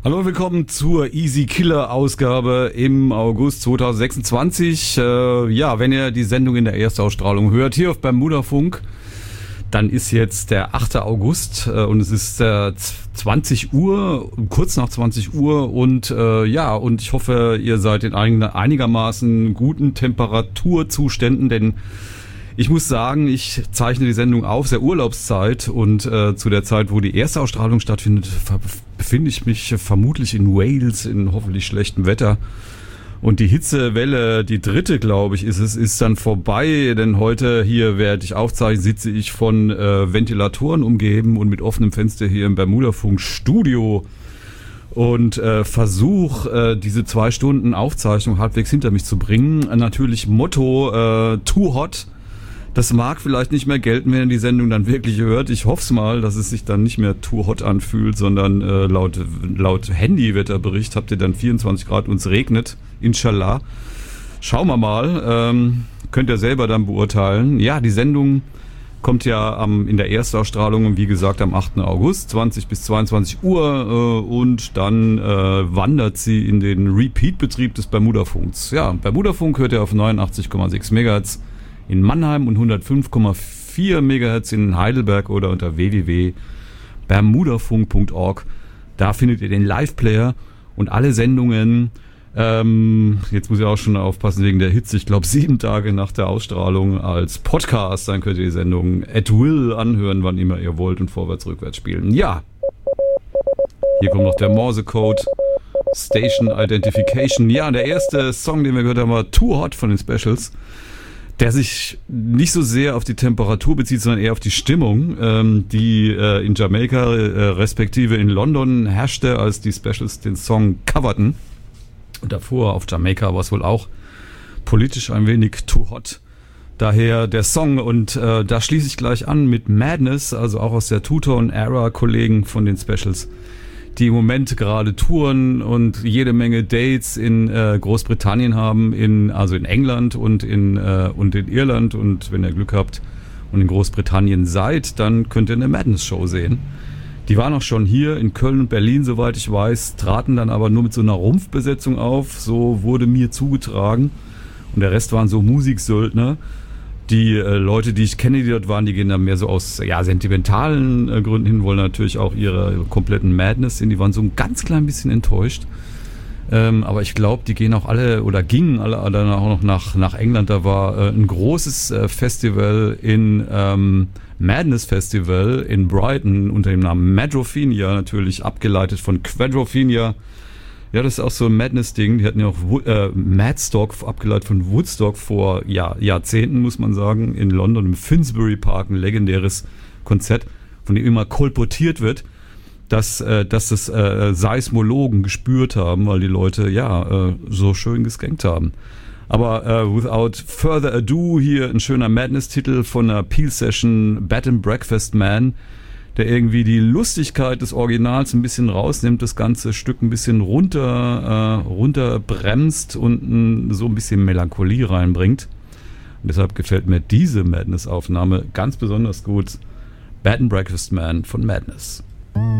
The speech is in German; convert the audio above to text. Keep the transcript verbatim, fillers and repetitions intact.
Hallo, willkommen zur Easy Killer Ausgabe im August zweitausendsechsundzwanzig. Äh, ja, wenn ihr die Sendung in der Erstausstrahlung hört, hier auf Bermudafunk, dann ist jetzt der achte August äh, und es ist äh, zwanzig Uhr, kurz nach zwanzig Uhr und äh, ja, und ich hoffe, ihr seid in einigermaßen guten Temperaturzuständen, denn ich muss sagen, ich zeichne die Sendung auf, der Urlaubszeit, und äh, zu der Zeit, wo die erste Ausstrahlung stattfindet, ver- befinde ich mich vermutlich in Wales in hoffentlich schlechtem Wetter. Und die Hitzewelle, die dritte, glaube ich, ist es, ist dann vorbei, denn heute hier, während ich aufzeichne, sitze ich von äh, Ventilatoren umgeben und mit offenem Fenster hier im Bermudafunk Studio und äh, versuche, äh, diese zwei Stunden Aufzeichnung halbwegs hinter mich zu bringen. Natürlich Motto äh, Too Hot. Das mag vielleicht nicht mehr gelten, wenn ihr die Sendung dann wirklich hört. Ich hoffe es mal, dass es sich dann nicht mehr too hot anfühlt, sondern äh, laut, laut Handywetterbericht habt ihr dann vierundzwanzig Grad und es regnet. Inshallah. Schauen wir mal. Ähm, könnt ihr selber dann beurteilen. Ja, die Sendung kommt ja am, in der Erstausstrahlung, wie gesagt, am achten August, zwanzig bis zweiundzwanzig Uhr. Äh, und dann äh, wandert sie in den Repeat-Betrieb des Bermudafunks. Ja, Bermudafunk hört ihr auf neunundachtzig Komma sechs Megahertz in Mannheim und hundertfünf Komma vier Megahertz in Heidelberg oder unter w w w punkt bermudafunk punkt org. Da findet ihr den Live-Player und alle Sendungen. Ähm, jetzt muss ich auch schon aufpassen wegen der Hitze. Ich glaube, sieben Tage nach der Ausstrahlung als Podcast. Dann könnt ihr die Sendung at will anhören, wann immer ihr wollt, und vorwärts, rückwärts spielen. Ja, hier kommt noch der Morse-Code. Station Identification. Ja, der erste Song, den wir gehört haben, war Too Hot von den Specials, der sich nicht so sehr auf die Temperatur bezieht, sondern eher auf die Stimmung, ähm, die äh, in Jamaika äh, respektive in London herrschte, als die Specials den Song coverten. Und davor auf Jamaika war es wohl auch politisch ein wenig too hot. Daher der Song, und äh, da schließe ich gleich an mit Madness, also auch aus der Two-Tone-Era, Kollegen von den Specials, die im Moment gerade touren und jede Menge Dates in äh, Großbritannien haben, in also in England und in äh, und in Irland, und wenn ihr Glück habt und in Großbritannien seid, dann könnt ihr eine Madness-Show sehen. Die waren auch schon hier in Köln und Berlin, soweit ich weiß, traten dann aber nur mit so einer Rumpfbesetzung auf, so wurde mir zugetragen, und der Rest waren so Musiksöldner. Die äh, Leute, die ich kenne, die dort waren, die gehen dann mehr so aus ja, sentimentalen äh, Gründen hin, wollen natürlich auch ihre kompletten Madness sehen. Die waren so ein ganz klein bisschen enttäuscht. Ähm, aber ich glaube, die gehen auch alle oder gingen alle dann auch noch nach, nach England. Da war äh, ein großes äh, Festival in ähm, Madness Festival in Brighton unter dem Namen Madrophenia, natürlich abgeleitet von Quadrophenia. Ja, das ist auch so ein Madness-Ding. Die hatten ja auch Wo- äh, Madstock, abgeleitet von Woodstock, vor ja, Jahrzehnten, muss man sagen, in London im Finsbury Park, ein legendäres Konzert, von dem immer kolportiert wird, dass, äh, dass das äh, Seismologen gespürt haben, weil die Leute ja äh, so schön geskankt haben. Aber äh, without further ado, hier ein schöner Madness-Titel von einer Peel-Session, Bed and Breakfast Man, der irgendwie die Lustigkeit des Originals ein bisschen rausnimmt, das ganze Stück ein bisschen runter, äh, runter bremst und n, so ein bisschen Melancholie reinbringt. Und deshalb gefällt mir diese Madness-Aufnahme ganz besonders gut. Bed and Breakfast Man von Madness.